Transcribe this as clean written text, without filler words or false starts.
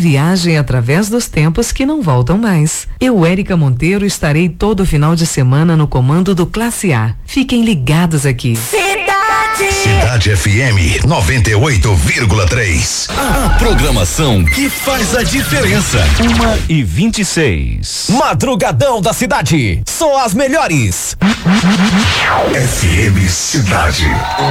viagem através dos tempos que não voltam mais. Eu, Érica Monteiro, estarei todo final de semana no comando do Classe A. Fiquem ligados aqui. Cidade FM 98,3. A programação que faz a diferença. 1h26. Madrugadão da cidade. Só as melhores. FM Cidade.